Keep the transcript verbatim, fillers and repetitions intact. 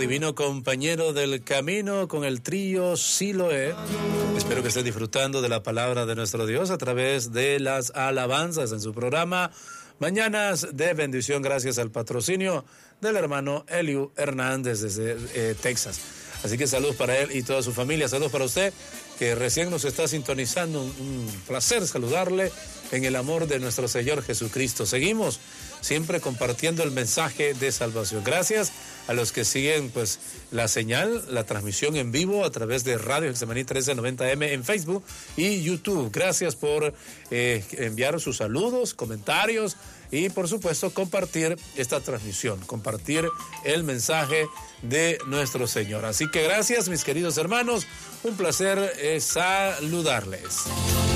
divino compañero del camino con el trío Siloé. Espero que estén disfrutando de la palabra de nuestro Dios a través de las alabanzas en su programa Mañanas de Bendición, gracias al patrocinio del hermano Eliu Hernández desde eh, Texas. Así que saludos para él y toda su familia. Saludos para usted que recién nos está sintonizando. Un, un placer saludarle en el amor de nuestro Señor Jesucristo. Seguimos siempre compartiendo el mensaje de salvación. Gracias a los que siguen pues la señal, la transmisión en vivo a través de Radio Getsemaní trece noventa eme en Facebook y YouTube. Gracias por eh, enviar sus saludos, comentarios y por supuesto compartir esta transmisión, compartir el mensaje de nuestro Señor. Así que gracias, mis queridos hermanos, un placer eh, saludarles.